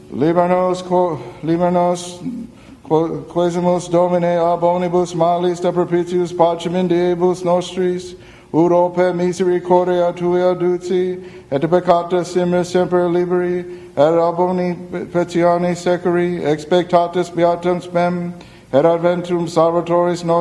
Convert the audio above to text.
Libanos quesimus Domine ab omnibus malis de propitius pacem in diebus nostris, ut ope misericordia tua duci, et peccata simmer semper liberi, et ab omni petiani securi, expectatis beatum spem, et adventum salvatoris nostris,